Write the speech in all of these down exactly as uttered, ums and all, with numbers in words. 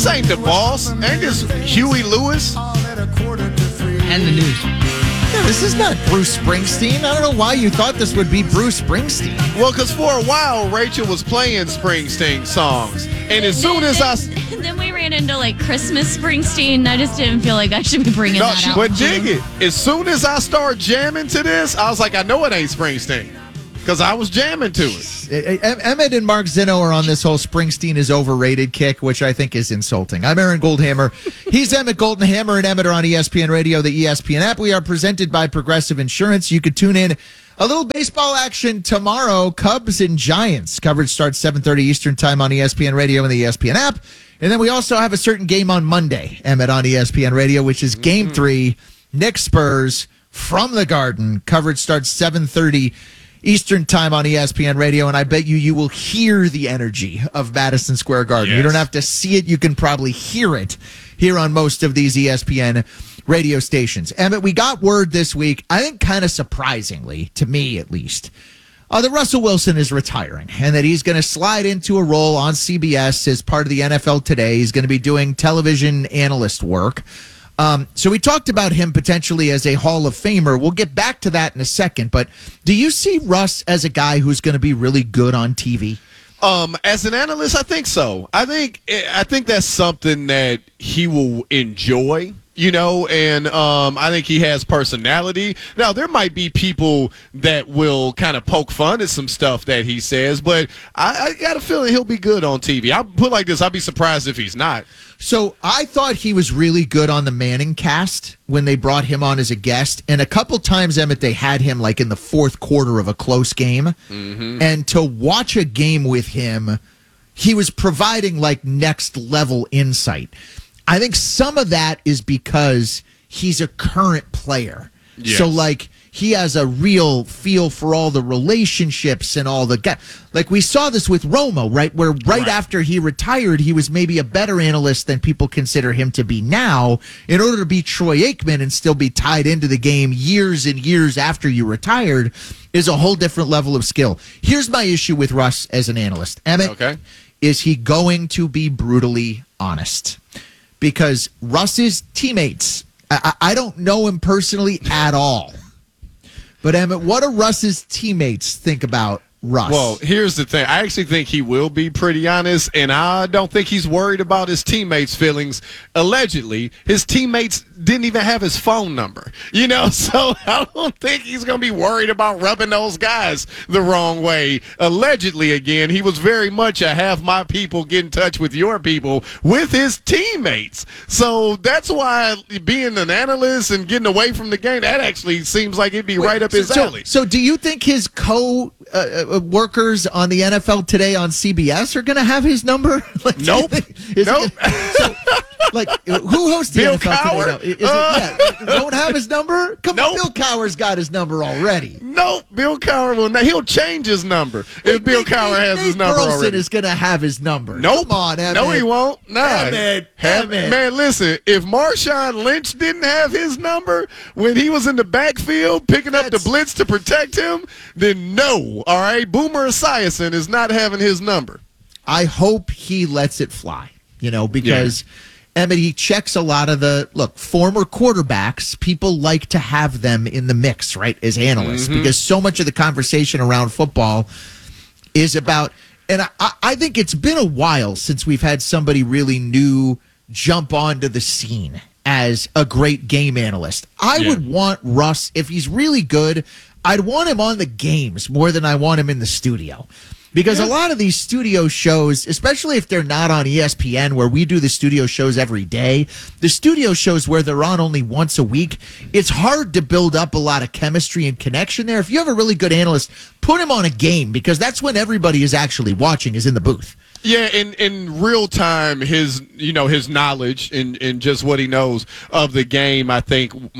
This ain't the boss. Ain't this Huey Lewis? And the news. Yeah, this is not Bruce Springsteen. I don't know why you thought this would be Bruce Springsteen. Well, because for a while, Rachel was playing Springsteen songs. And as soon as I... Then we ran into, like, Christmas Springsteen. I just didn't feel like I should be bringing No, that out. but dig it. As soon as I start jamming to this, I was like, I know it ain't Springsteen. Because I was jamming to it. Emmett and Mark Zinno are on this whole Springsteen is overrated kick, which I think is insulting. I'm Aaron Goldhammer. He's Emmett Goldenhammer, and Emmett are on E S P N Radio, the E S P N app. We are presented by Progressive Insurance. You could tune in. A little baseball action tomorrow. Cubs and Giants. Coverage starts seven thirty Eastern time on E S P N Radio and the E S P N app. And then we also have a certain game on Monday, Emmett, on E S P N Radio, which is Game mm-hmm. three, Knicks Spurs from the Garden. Coverage starts seven thirty Eastern time on E S P N Radio, and I bet you you will hear the energy of Madison Square Garden. Yes. You don't have to see it. You can probably hear it here on most of these E S P N radio stations. Emmett, we got word this week, I think kind of surprisingly, to me at least, uh, that Russell Wilson is retiring and that he's going to slide into a role on C B S as part of the N F L Today. He's going to be doing television analyst work. Um, so we talked about him potentially as a Hall of Famer. We'll get back to that in a second. But do you see Russ as a guy who's going to be really good on T V? Um, as an analyst, I think so. I think I think that's something that he will enjoy. You know, and um, I think he has personality. Now, there might be people that will kind of poke fun at some stuff that he says, but I, I got a feeling he'll be good on T V. I'll put it like this, I'll be surprised if he's not. So I thought he was really good on the Manning cast when they brought him on as a guest. And a couple times, Emmett, they had him like in the fourth quarter of a close game. Mm-hmm. And to watch a game with him, he was providing like next level insight. I think some of that is because he's a current player. Yes. So, like, he has a real feel for all the relationships and all the guys. Like, we saw this with Romo, right? Where right, right after he retired, he was maybe a better analyst than people consider him to be now in order to be Troy Aikman and still be tied into the game years and years after you retired is a whole different level of skill. Here's my issue with Russ as an analyst. Emmett, okay. Is he going to be brutally honest? Because Russ's teammates, I, I don't know him personally at all. But, Emmett, what do Russ's teammates think about Russ? Well, here's the thing. I actually think he will be pretty honest, and I don't think he's worried about his teammates' feelings. Allegedly, his teammates didn't even have his phone number, you know, so I don't think he's going to be worried about rubbing those guys the wrong way. Allegedly, again, he was very much a have my people get in touch with your people with his teammates. So that's why being an analyst and getting away from the game, that actually seems like it'd be Wait, right up his so, alley. So do you think his co- uh, workers on the N F L Today on C B S are going to have his number? Like, nope. Nope. Gonna, so, like, who hosts the Bill N F L Cowher? Today? Is uh, it, yeah, don't have his number? Come nope. on, Bill Cowher's got his number already. Nope, Bill Cowher will not. He'll change his number if Nate, Bill Nate, Cowher has Nate his number Burleson already. is going to have his number. Nope. Come on, Emmett. No, he won't. Nah. Emmett, Have, Emmett. Man, listen, if Marshawn Lynch didn't have his number when he was in the backfield picking up That's, the blitz to protect him, then no, all right? Boomer Esiason is not having his number. I hope he lets it fly, you know, because yeah. Emmett, he checks a lot of the, look, former quarterbacks, people like to have them in the mix, right, as analysts, mm-hmm. because so much of the conversation around football is about, and I, I think it's been a while since we've had somebody really new jump onto the scene as a great game analyst. I yeah. would want Russ, if he's really good, I'd want him on the games more than I want him in the studio. Because yeah. a lot of these studio shows, especially if they're not on E S P N, where we do the studio shows every day, the studio shows where they're on only once a week, it's hard to build up a lot of chemistry and connection there. If you have a really good analyst, put him on a game, because that's when everybody is actually watching, is in the booth. Yeah, in, in real time, his you know his knowledge and, and just what he knows of the game, I think, might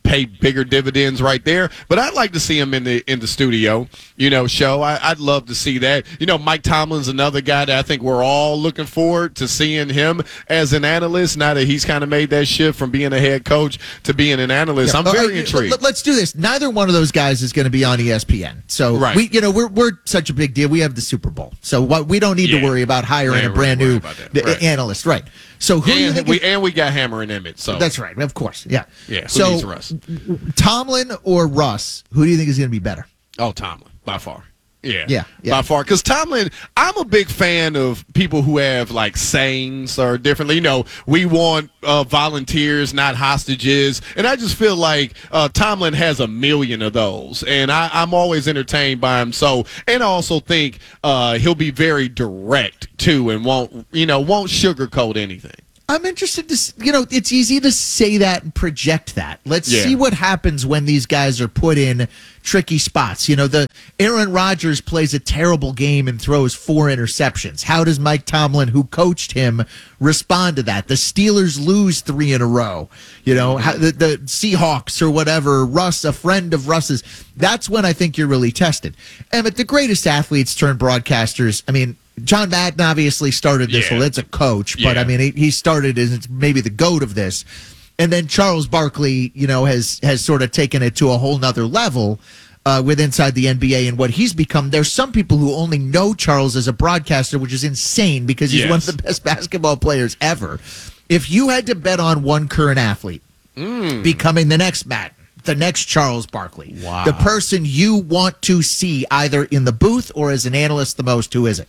pay bigger dividends right there. But I'd like to see him in the in the studio, you know, show. I, I'd love to see that. You know, Mike Tomlin's another guy that I think we're all looking forward to seeing him as an analyst now that he's kind of made that shift from being a head coach to being an analyst. Yeah. I'm All very right, intrigued. Let, let's do this. Neither one of those guys is going to be on E S P N. So Right. we, you know, we're we're such a big deal. We have the Super Bowl, so what we don't need Yeah. to worry about hiring Yeah, a brand worry new about that. the- Right. analyst, right? So who do you and think? we is- and we got Hammer and Emmett. So that's right, of course, yeah. Yeah, who so needs Russ? Tomlin or Russ? Who do you think is going to be better? Oh, Tomlin, by far. Yeah, Yeah, yeah. by far. Because Tomlin, I'm a big fan of people who have like sayings or differently. You know, we want uh, volunteers, not hostages, and I just feel like uh, Tomlin has a million of those, and I, I'm always entertained by him. So, and I also think uh, he'll be very direct too, and won't you know won't sugarcoat anything. I'm interested to, s- you know, it's easy to say that and project that. Let's Yeah. see what happens when these guys are put in tricky spots. You know, the Aaron Rodgers plays a terrible game and throws four interceptions. How does Mike Tomlin, who coached him, respond to that? The Steelers lose three in a row. You know, how, the, the Seahawks or whatever, Russ, a friend of Russ's. That's when I think you're really tested. Emmett, the greatest athletes turned broadcasters, I mean, John Madden obviously started this. Yeah. Well, it's a coach, but Yeah. I mean, he, he started as maybe the GOAT of this. And then Charles Barkley, you know, has has sort of taken it to a whole nother level uh, with inside the N B A and what he's become. There's some people who only know Charles as a broadcaster, which is insane because he's Yes. one of the best basketball players ever. If you had to bet on one current athlete becoming the next Madden, the next Charles Barkley, Wow. the person you want to see either in the booth or as an analyst the most, who is it?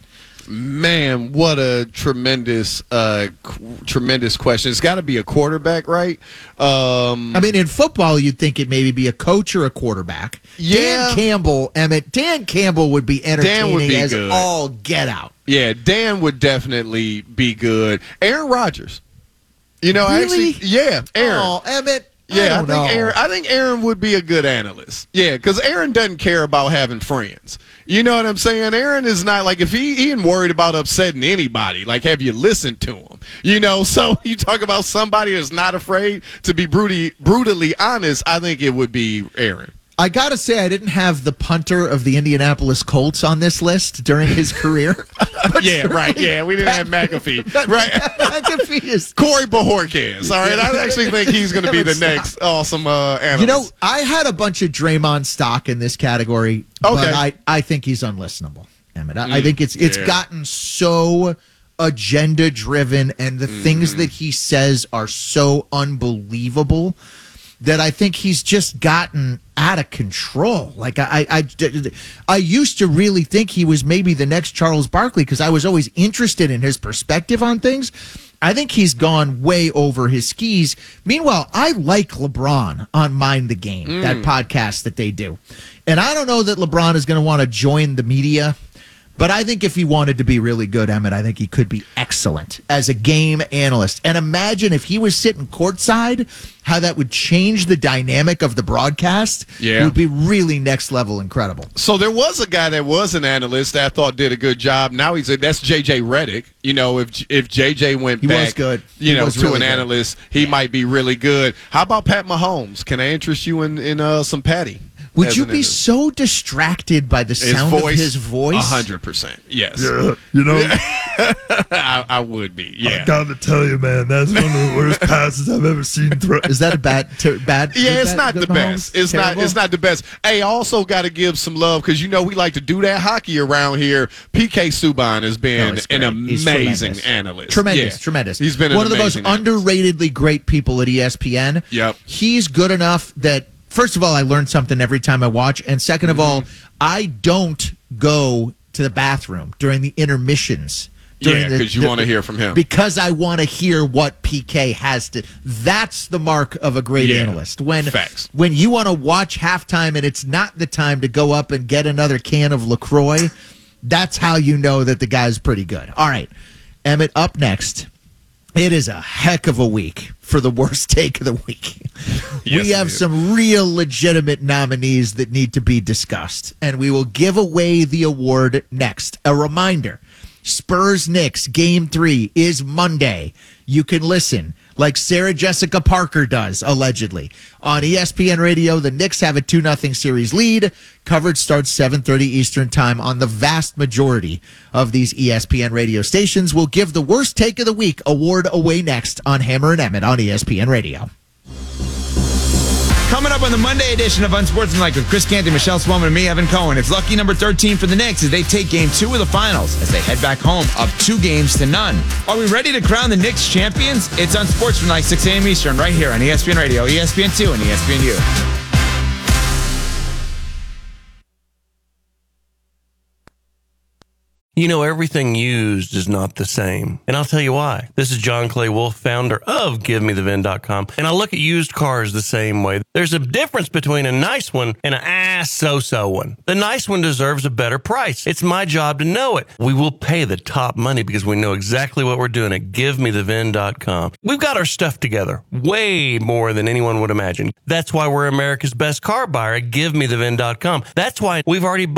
Man, what a tremendous, uh, qu- tremendous question. It's got to be a quarterback, right? Um, I mean, in football, you'd think it maybe be a coach or a quarterback. Yeah. Dan Campbell, Emmett, Dan Campbell would be entertaining would be as good. all get out. yeah, Dan would definitely be good. Aaron Rodgers. You know, Really? actually, yeah, Aaron. Oh, Emmett. Yeah, I, I, don't think know. Aaron. I think Aaron would be a good analyst. Yeah, because Aaron doesn't care about having friends. You know what I'm saying? Aaron is not like if he, he ain't worried about upsetting anybody. Like, have you listened to him? You know, so you talk about somebody that's not afraid to be brutally brutally honest. I think it would be Aaron. I got to say, I didn't have the punter of the Indianapolis Colts on this list during his career. Yeah, right. Yeah, we didn't have McAfee. Right. McAfee is. Corey Bajorquez. All right. I actually think he's going to be the Stop. next awesome uh, analyst. You know, I had a bunch of Draymond stock in this category, but Okay. I, I think he's unlistenable, Emmett. I, I think it's it's yeah. gotten so agenda driven, and the things that he says are so unbelievable that I think he's just gotten out of control. Like I, I, I, I used to really think he was maybe the next Charles Barkley because I was always interested in his perspective on things. I think he's gone way over his skis. Meanwhile, I like LeBron on Mind the Game, that podcast that they do. And I don't know that LeBron is going to want to join the media, but I think if he wanted to be really good, Emmett, I think he could be excellent as a game analyst. And imagine if he was sitting courtside, how that would change the dynamic of the broadcast. Yeah. It would be really next level incredible. So there was a guy that was an analyst that I thought did a good job. Now he's a, that's J J Redick. You know, if if J J went He back, was good. you He know, was to really an good. analyst, he might be really good. How about Pat Mahomes? Can I interest you in in uh, some Patty? Would as you an be analyst? so distracted by the his sound voice? of his voice? A hundred percent. Yes, Yeah, you know, I, I would be. Yeah. I gotta tell you, man, that's one of the worst passes I've ever seen throw. Is that a bad? Ter- bad? Yeah, is it's that not good, the best. Mahomes? It's not. Terrible? It's not the best. Hey, I also got to give some love because you know we like to do that hockey around here. P K Subban has No, been it's an great. He's amazing tremendous. analyst. Tremendous, Yeah. tremendous. He's been an one of the most amazing analyst. underratedly great people at E S P N. Yep. He's good enough that first of all, I learn something every time I watch, and second of all, I don't go to the bathroom during the intermissions. during Yeah, the- 'cause you the- wanna hear from him. Because I want to hear what P K has to. That's the mark of a great Yeah. analyst. When Facts. when you want to watch halftime and it's not the time to go up and get another can of LaCroix, that's how you know that the guy's pretty good. All right, Emmett, up next. It is a heck of a week for the worst take of the week. Yes, we have it is. some real legitimate nominees that need to be discussed, and we will give away the award next. A reminder, Spurs Knicks game three is Monday. You can listen like Sarah Jessica Parker does, allegedly. On E S P N Radio, the Knicks have a two nothing series lead. Coverage starts seven thirty Eastern time on the vast majority of these E S P N radio stations. We'll give the Worst Take of the Week award away next on Hammer and Emmett on E S P N Radio. Coming up on the Monday edition of Unsportsmanlike with Chris Canty, Michelle Swellman, and me, Evan Cohen. It's lucky number thirteen for the Knicks as they take game two of the finals as they head back home up two games to none. Are we ready to crown the Knicks champions? It's Unsportsmanlike, six a.m. Eastern, right here on E S P N Radio, E S P N two, and E S P N U. You know, everything used is not the same. And I'll tell you why. This is John Clay Wolf, founder of Give Me The V I N dot com. And I look at used cars the same way. There's a difference between a nice one and an ah so-so one. The nice one deserves a better price. It's my job to know it. We will pay the top money because we know exactly what we're doing at Give Me The V I N dot com. We've got our stuff together way more than anyone would imagine. That's why we're America's best car buyer at Give Me The V I N dot com. That's why we've already